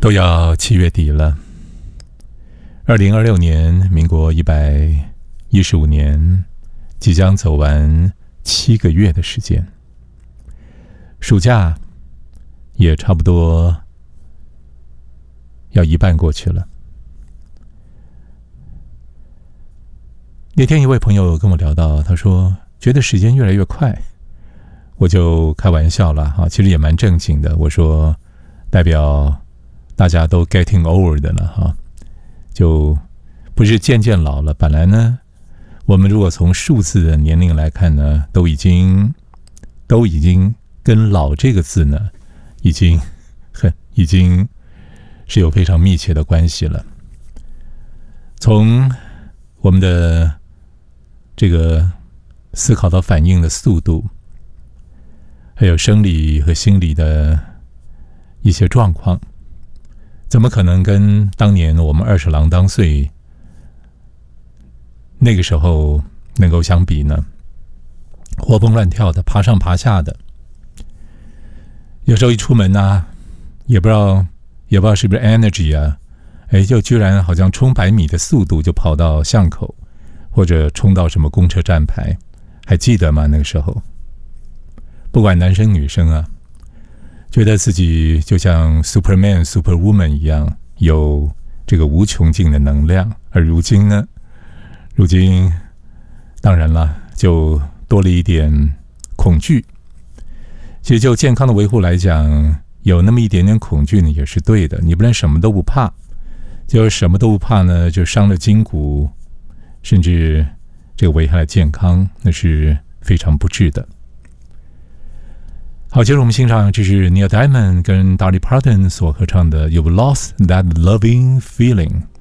都要7月底了，2026年，民国115年，即将走完7个月的时间，暑假也差不多要一半过去了。那天一位朋友跟我聊到，他说觉得时间越来越快，我就开玩笑了哈，其实也蛮正经的，我说代表大家都 getting old 的了哈，就不是渐渐老了。本来呢，我们如果从数字的年龄来看呢，都已经跟老这个字呢，已经是有非常密切的关系了。从我们的这个思考到反应的速度，还有生理和心理的一些状况，怎么可能跟当年我们20郎当岁那个时候能够相比呢？活蹦乱跳的，爬上爬下的，有时候一出门啊，也不知道是不是 energy 啊，就居然好像冲100米的速度就跑到巷口，或者冲到什么公车站牌，还记得吗？那个时候，不管男生女生啊，觉得自己就像 Superman、Superwoman 一样，有这个无穷尽的能量。而如今呢？如今当然了，就多了一点恐惧。其实就健康的维护来讲，有那么一点点恐惧呢，也是对的。你不能什么都不怕，就是什么都不怕呢，就伤了筋骨，甚至这个危害了健康，那是非常不智的。好，接着我们欣赏，这是 Neil Diamond 跟 Dolly Parton 所合唱的《You've Lost That Loving Feeling》。